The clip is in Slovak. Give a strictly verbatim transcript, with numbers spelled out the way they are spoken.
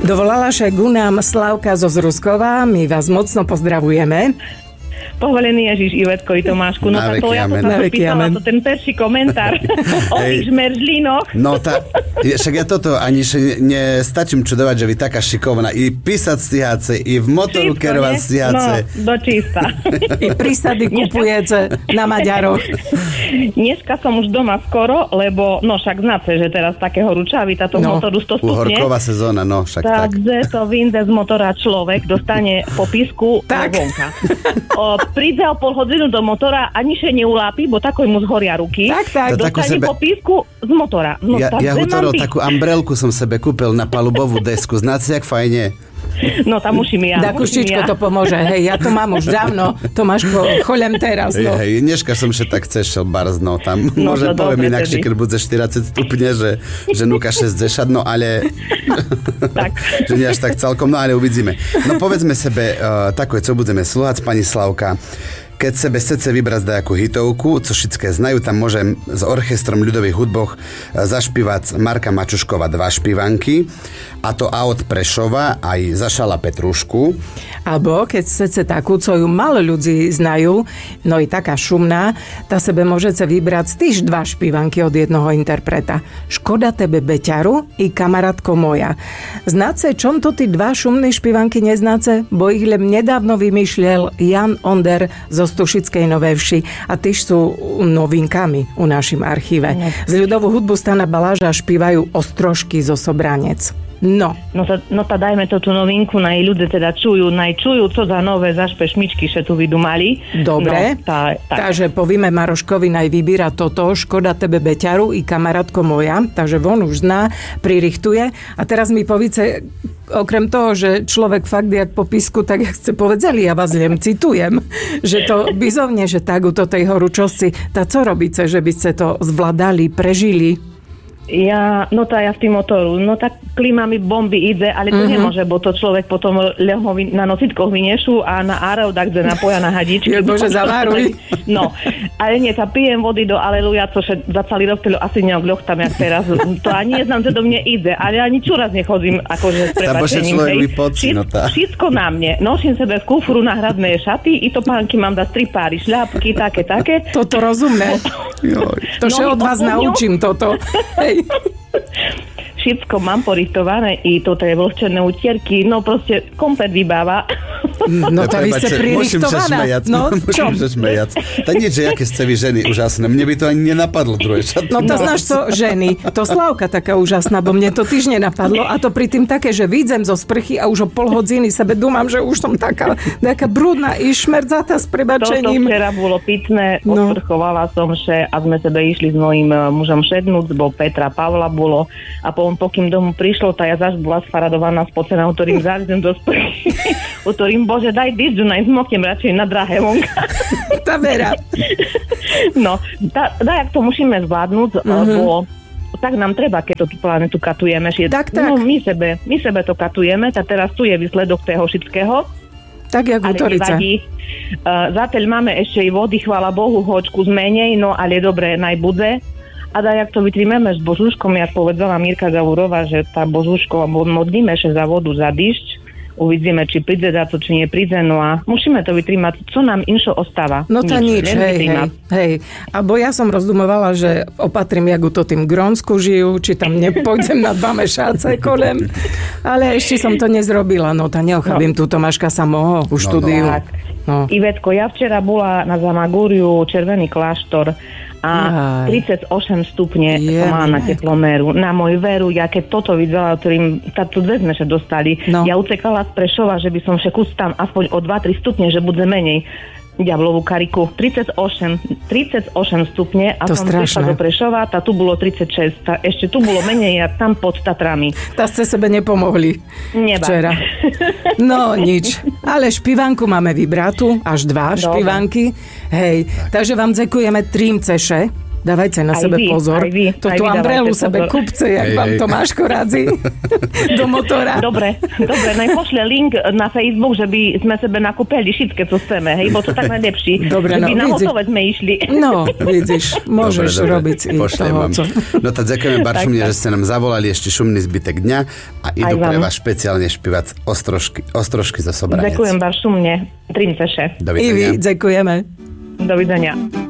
Dovolala sa ku nám Slavka zo Zruskova. My vás mocno pozdravujeme. Povolený Ježiš, Ivetko i Tomášku. No tak to ja som sa pýtala, to ten perší komentár o tých žmeržlínoch. No tá, však ja toto ani nestačím čudovať, že vy taká šikovná. I písať stíhace, i v motoru kerovať stíhace. No, do čista. I prísady kupujete na Maďaroch. Dneska som už doma skoro, lebo, no však znáte, že teraz také horúčavy, táto no. motoru sto stupne. Uhorková sezóna, no však tak. Takže to vyjde z motora človek, dostane popisku tak. vonka. O, príde o pol hodinu do motora, ani še neulápi, bo tako mu zhoria ruky. Tak, tak. Dostane sebe... popisku z motora. No, ja ja hutorov takú umbrelku som sebe kúpil na palubovú desku. Znáte, jak fajne? No tam musím ja. Dakuštičko ja. to pomôže. Hej, ja to mám už dávno. Tomáško, choľem teraz. No. Hej, dneška som še tak cešel barzno. Tam no, môže poviem inakšie, keď bude štyridsať stupne, že, že núka šesťdesiat, no ale tak. že nie až tak celkom, no ale uvidíme. No povedzme sebe, uh, takové, co budeme slúhať, pani Slavka. Keď sebe chcete vybrať nejakú hitovku, co všetké znajú, tam môžem s orchestrom ľudových hudboch zašpívať Marka Mačuškova dva špívanky, a to a od Prešova aj Zašala Petrušku. Alebo keď chcete takú, co ju malo ľudí znajú, no i taká šumná, tá sebe môžete vybrať tiež dva špívanky od jednoho interpreta. Škoda tebe beťaru i kamarátko moja. Znáte, čom to tí dva šumné špívanky neznáte? Bo ich len nedávno vymýšľal Jan Onder zo Stušickej Novej Vši a tiež sú novinkami u našim archíve. Z ľudovú hudbu Stana Baláža špívajú Ostrožky zo Sobranec. No. No tá, no tá dajme to tú novinku, naj ľudia teda čujú, naj čujú, co za nové zašpe šmičky še tu vydumali. Dobre, no, tá, takže povieme Maroškovi, naj vybíra toto, Škoda tebe beťaru i kamarátko moja, takže on už zná, pririchtuje. A teraz mi povíce, okrem toho, že človek fakt jak po písku, tak jak ste povedali, ja vás len citujem, že to bizovne, že tak u tej horúčosti, tá co robíte, že by ste to zvládali, prežili? Ja, no tá ja v tým motoru, no tak klíma mi bomby ide, ale to uh-huh. nemôže, bo to človek potom leho na nositkoch vyniešu a na árev tak, kde napoja na hadičky. Je Bože, zaváruj. No, ale nie, tá pijem vody do aleluja, co še za celý rok asi neogľoch tam, jak teraz. To ani neznám, že do mne ide, ale ani čuraz nechodím, akože s prepačením. No Všetko na mne. Nosím sebe v kufru náhradné šaty, i to pánky mám dať tri páry šľapky, také, také. Toto rozumné. To še od vás naučím toto. Hej. Všetko mám porichtované, i toto je vlhčené utierky, no proste komplet vybáva. No to vy ste pririchtovaná. No, čo? Môžem sa smejať. Tak nie, že jaké ste vy ženy úžasné. Mne by to ani nenapadlo druhé šatky. No to no. Znáš co, ženy. To Slavka taká úžasná, bo mne to tiež nenapadlo. A to pri tým také, že vyjdem zo sprchy a už o pol hodiny sebe dúmam, že už som taká, taká brudná i šmerdzatá s prebačením. Toto včera bolo pitné, no. Osprchovala som še a sme sebe išli s mojím mužom šednúť, bo Petra Pavla bolo a po pokým domu prišlo, tá ja zaž bola sfaradovaná spocená, u ktorým zájdem do sprchy. U ktorým, bože, daj diždu, najzmoknem radšej na drahé vonka. Tá vera. No, tá, tak to musíme zvládnuť, uh-huh. lebo tak nám treba, keď to tú planetu katujeme. Tak, tak. No, my sebe, my sebe to katujeme, tak teraz tu je výsledok toho všetkého. Tak, jak Utorica. Uh, zatiaľ máme ešte i vody, chvála Bohu, hočku zmenej, no ale dobre, najbude. A da, jak to vytrímeme s Božuškom, jak povedala Mirka Gavurová, že tá Božuško, modlíme še za vodu, za dyšť, uvidíme, či príde za to, či nepríde, no a musíme to vytrímať, co nám inšo ostáva. No to nič, nič hej, hej, hej. Abo ja som rozdumovala, že opatrím, jak u to tým Grónsku žijú, či tam nepôjdem na dva mešáce kolem, ale ešte som to nezrobila, no tá neochabím, no. Tu Tomáška samoho, u no, štúdiu. No. No. Ivetko, ja včera bola na Zamagúriu, Červený kláštor, a tridsaťosem stupne je, som mala na teploméru. Na môj veru, ja keď toto videla, ktorým táto dve sme sa dostali, no. Ja utekala z Prešova, že by som še kus tam aspoň o dva tri stupne, že bude menej. Diablovú kariku. tridsaťosem, tridsaťosem stupne a to som prišla do Prešova, tá tu bolo tridsaťšesť. Tá ešte tu bolo menej, ja tam pod Tatrami. Tá ste sebe nepomohli. Neba. Včera. No nič. Ale špivanku máme vybratú, až dva Dobre. Špivanky. Hej, takže vám dzekujeme trim ceše. Dávajte na Aj sebe vy, pozor. aj vy, Toto aj vy umbrelu dávajte sebe pozor. kupce, jak Hej, vám hej. Tomáško radí do motora. Dobre, dobre, naj pošle link na Facebook, že by sme sebe nakúpili všetké, co chceme, hej, bo to tak najlepší. Dobre, že no, by na vidíš. hotové sme išli. No, vidíš, môžeš Dobre, dobre, robiť si pošlem toho, vám. co... No tak ďakujeme Baršumne, že ste nám zavolali ešte šumný zbytek dňa a idú Aj vám. pre vás špeciálne špívať ostrožky, ostrožky zo Sobranec. Ďakujem vám šumne. Trim ceše. Dovidenia. Ivi, ďakujeme. Dovidenia.